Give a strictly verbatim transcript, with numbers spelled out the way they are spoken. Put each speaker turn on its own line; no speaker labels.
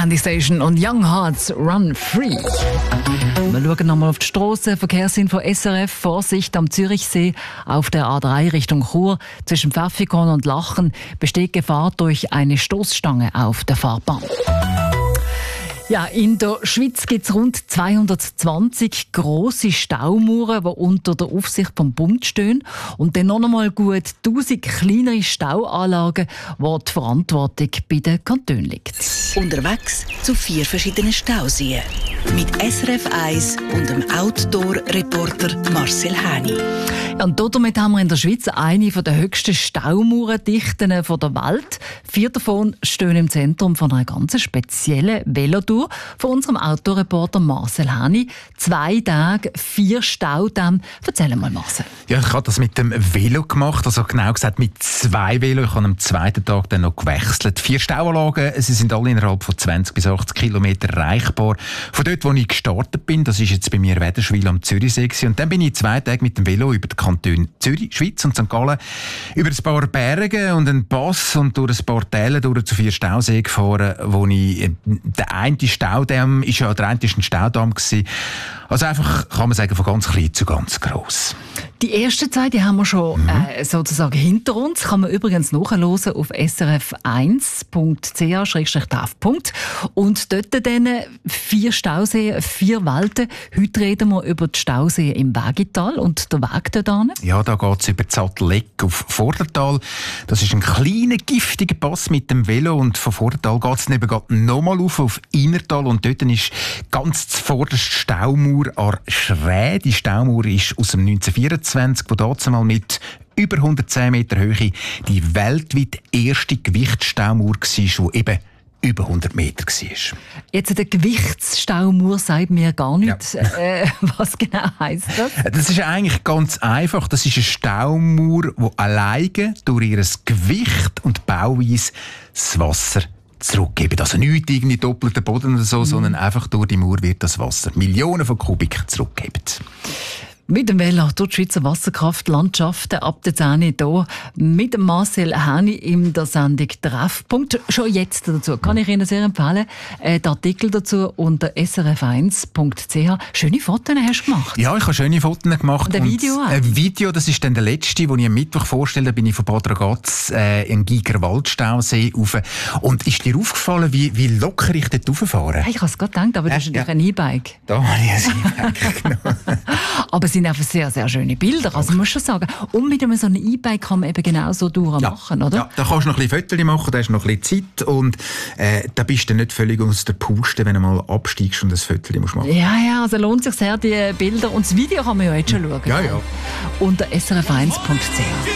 Candy Station und Young Hearts Run Free. Wir schauen nochmal auf die Strasse. Verkehrsinfo S R F. Vorsicht am Zürichsee auf der A drei Richtung Chur. Zwischen Pfäffikon und Lachen besteht Gefahr durch eine Stoßstange auf der Fahrbahn. Ja, in der Schweiz gibt es rund zweihundertzwanzig grosse Staumauern, die unter der Aufsicht vom Bund stehen. Und dann noch einmal gut tausend kleinere Stauanlagen, wo die Verantwortung bei den Kantonen liegt.
Unterwegs zu vier verschiedenen Stauseen. Mit S R F eins und dem Outdoor-Reporter Marcel Häni.
Ja, und damit haben wir in der Schweiz eine der höchsten Staumauerdichten der Welt. Vier davon stehen im Zentrum von einer ganz speziellen Velotour von unserem Autoreporter Marcel Häni. Zwei Tage, vier Staudämme. Erzähl mal, Marcel.
Ja, ich habe das mit dem Velo gemacht, also genau gesagt mit zwei Velo. Ich habe am zweiten Tag dann noch gewechselt. Vier Stauanlagen, sie sind alle innerhalb von zwanzig bis achtzig Kilometer erreichbar. Von dort, wo ich gestartet bin, das ist jetzt bei mir Wädenswil am Zürichsee gewesen. Und dann bin ich zwei Tage mit dem Velo über die Kantone Zürich, Schweiz und Sankt Gallen über ein paar Berge und einen Pass und durch ein paar Täler durch zu vier Stauseen gefahren, wo ich, der eine Staudamm ist ja, der eine ist ein Staudamm gewesen. Also einfach, kann man sagen, von ganz klein zu ganz gross.
Die erste Zeit, die haben wir schon mhm. äh, sozusagen hinter uns. Kann man übrigens nachhören auf s r f eins punkt c h slash t a f. Und dort dann vier Stauseen, vier Welten. Heute reden wir über die Stauseen im Wägital und der Weg dort hin. Ja,
da geht es über die Sattelleck auf Vordertal. Das ist ein kleiner, giftiger Pass mit dem Velo und von Vordertal geht es dann eben nochmal auf, auf Innertal und dort ist ganz zuvorderst Staumauer an Schräh. Die Staumauer ist aus dem neunzehnhundertvierundzwanzig, wo damals mit über hundertzehn Meter Höhe die weltweit erste Gewichtsstaumauer war, die eben über hundert Meter war.
Jetzt der Gewichtsstaumauer sagt mir gar nicht, ja. äh, was genau heisst das?
Das ist eigentlich ganz einfach. Das ist eine Staumauer, die alleine durch ihr Gewicht und Bauweise das Wasser zurückgeben. Also nicht irgendwie doppelter Boden oder so, mhm. sondern einfach durch die Mauer wird das Wasser Millionen von Kubik zurückgeben.
Mit dem Velo durch die Schweizer Wasserkraftlandschaften ab der zehn hier mit dem Marcel Häni in der Sendung Treffpunkt. Schon jetzt dazu kann ich Ihnen sehr empfehlen. Äh, den Artikel dazu unter s r f eins punkt c h. Schöne Fotos hast du gemacht.
Ja, ich habe schöne Fotos gemacht.
Und ein Video auch?
Ein Video, das ist dann der letzte, den ich am Mittwoch vorstelle. Da bin ich von Bad Ragaz äh, in Giger Waldstausee rauf. Und ist dir aufgefallen, wie, wie locker ich dort rauffahre?
Hey, ich habe es gerade gedacht, aber äh, das ist natürlich ja. ein E-Bike.
Da habe ich ein E-Bike, genau.
Aber es sind einfach sehr, sehr schöne Bilder, also muss schon sagen. Und mit einem so einem E-Bike kann man eben genau so durchmachen, ja. oder?
Ja, da kannst du noch ein bisschen Fotos machen, da hast du noch ein bisschen Zeit und äh, da bist du nicht völlig aus der Puste, wenn du mal absteigst und ein Foto musst machen.
Ja, ja, also lohnt sich sehr, die Bilder. Und das Video kann man ja jetzt schon schauen.
Ja, ja.
Unter s r f eins punkt c h.